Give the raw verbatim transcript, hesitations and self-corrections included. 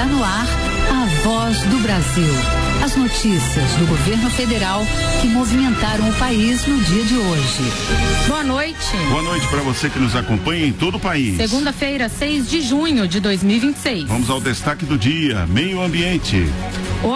Está no ar a Voz do Brasil. As notícias do governo federal que movimentaram o país no dia de hoje. Boa noite. Boa noite para você que nos acompanha em todo o país. Segunda-feira, seis de junho de dois mil e vinte e seis. Vamos ao destaque do dia: meio ambiente.